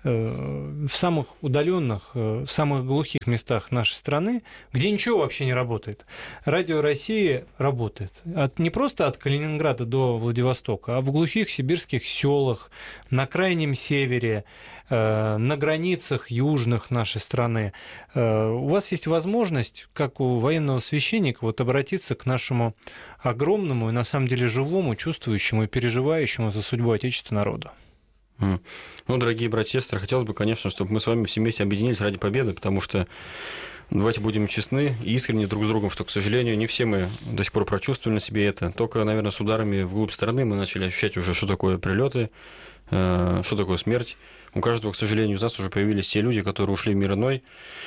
в самых удаленных, в самых глухих местах нашей страны, где ничего вообще не работает. Радио России работает. Не просто от Калининграда до Владивостока, а в глухих сибирских селах, на крайнем севере, на границах южных нашей страны. У вас есть возможность, как у военного священника, вот обратиться к нашему огромному и на самом деле живому, чувствующему и переживающему за судьбу Отечества народу. Ну, дорогие братья и сестры, хотелось бы, конечно, чтобы мы с вами все вместе объединились ради победы, потому что давайте будем честны и искренни друг с другом, что, к сожалению, не все мы до сих пор прочувствовали на себе это. Только, наверное, с ударами вглубь страны мы начали ощущать уже, что такое прилеты, что такое смерть. У каждого, к сожалению, из нас уже появились те люди, которые ушли в мир иной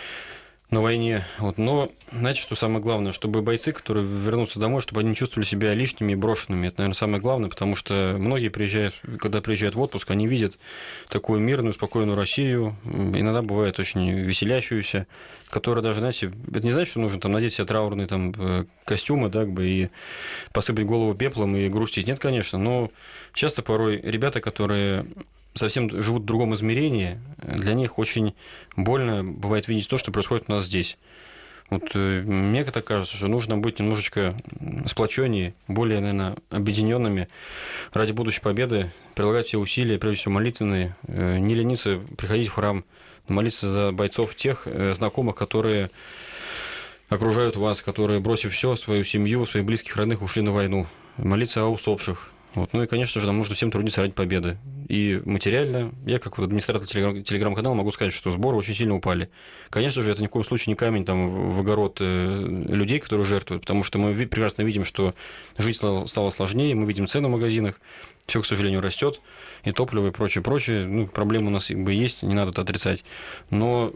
на войне. Вот. Но, знаете, что самое главное? Чтобы бойцы, которые вернутся домой, чтобы они не чувствовали себя лишними и брошенными. Это, наверное, самое главное, потому что многие приезжают, когда приезжают в отпуск, они видят такую мирную, спокойную Россию, иногда бывает очень веселящуюся, которая даже, знаете, это не значит, что нужно там надеть себе траурные там костюмы, да, и посыпать голову пеплом и грустить. Нет, конечно, но часто порой ребята, которые совсем живут в другом измерении, для них очень больно бывает видеть то, что происходит у нас здесь. Вот мне так кажется, что нужно быть немножечко сплоченнее, более, наверное, объединенными ради будущей победы, прилагать все усилия, прежде всего молитвенные, не лениться приходить в храм, молиться за бойцов тех знакомых, которые окружают вас, которые, бросив все, свою семью, своих близких, родных, ушли на войну, молиться о усопших. Вот. Ну и, конечно же, нам нужно всем трудиться ради победы. И материально, я как вот администратор телеграм-канала могу сказать, что сборы очень сильно упали. Конечно же, это ни в коем случае не камень там, в огород людей, которые жертвуют, потому что мы прекрасно видим, что жизнь стала сложнее, мы видим цены в магазинах, все, к сожалению, растет, и топливо, и прочее. Ну, проблемы у нас есть, не надо это отрицать. Но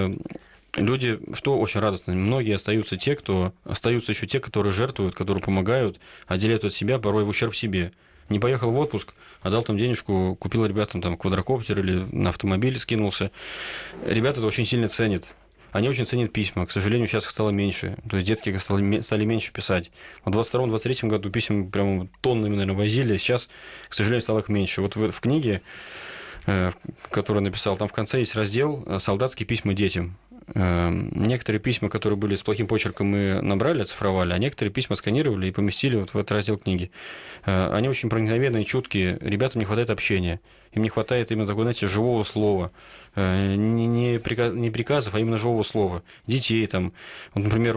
люди, что очень радостно, многие остаются еще те, которые жертвуют, которые помогают, отделяют от себя, порой в ущерб себе. Не поехал в отпуск, а дал там денежку, купил ребятам там квадрокоптер или на автомобиль скинулся. Ребята это очень сильно ценят. Они очень ценят письма. К сожалению, сейчас их стало меньше. То есть детки стали меньше писать. В 22-23 году писем прям тоннами, наверное, возили. Сейчас, к сожалению, стало их меньше. Вот в книге, которую написал, там в конце есть раздел «Солдатские письма детям». Некоторые письма, которые были с плохим почерком, мы набрали, оцифровали, а некоторые письма сканировали и поместили вот в этот раздел книги. Они очень проникновенные, чуткие. Ребятам не хватает общения. Им не хватает именно такого, знаете, живого слова. Не приказов, а именно живого слова. Детей там. Вот, например,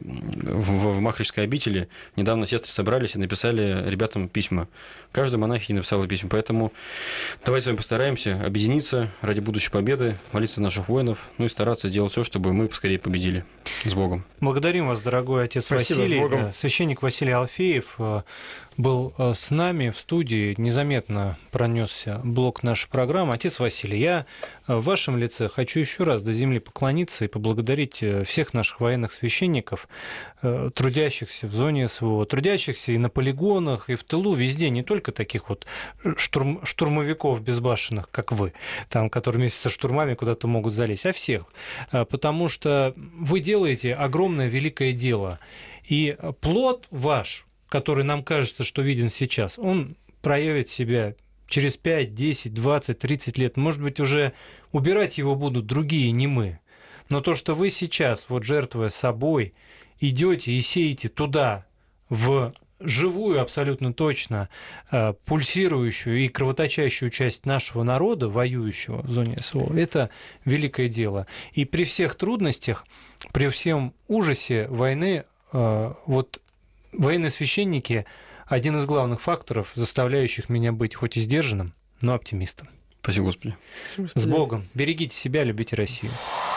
в Махричской обители недавно сестры собрались и написали ребятам письма. Каждая монахиня написала письма. Поэтому давайте с вами постараемся объединиться ради будущей победы, молиться наших воинов, ну и стараться делать все, чтобы мы поскорее победили. С Богом. Благодарим вас, дорогой отец Василий. Священник Василий Алфеев был с нами в студии, незаметно пронесся блок нашей программы. Отец Василий, я в вашем лице хочу еще раз до земли поклониться и поблагодарить всех наших военных священников, трудящихся в зоне СВО, трудящихся и на полигонах, и в тылу, везде, не только таких вот штурмовиков безбашенных, как вы, там, которые вместе со штурмами куда-то могут залезть, а всех. Потому что вы делаете огромное великое дело. И плод ваш, который нам кажется, что виден сейчас, он проявит себя через 5, 10, 20, 30 лет. Может быть, уже убирать его будут другие, не мы. Но то, что вы сейчас, вот жертвуя собой, идете и сеете туда, в живую, абсолютно точно, пульсирующую и кровоточащую часть нашего народа, воюющего в зоне СВО, это великое дело. И при всех трудностях, при всем ужасе войны, вот военные священники – один из главных факторов, заставляющих меня быть хоть и сдержанным, но оптимистом. Спасибо, Господи. С Богом. Берегите себя, любите Россию.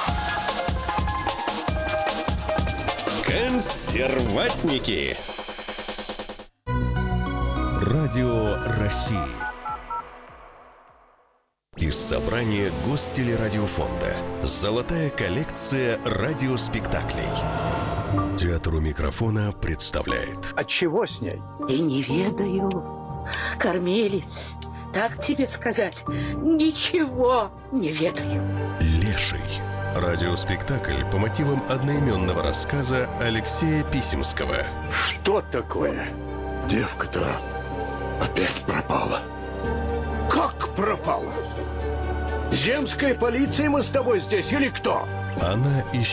Консерватники. Радио России. Из собрания Гостелерадиофонда. Золотая коллекция радиоспектаклей. Театр у микрофона представляет. А чего с ней? И не ведаю, кормилец, так тебе сказать, ничего не ведаю. Леший. Радиоспектакль по мотивам одноименного рассказа Алексея Писемского. Что такое? Девка-то опять пропала. Как пропала? Земская полиция мы с тобой здесь или кто? Она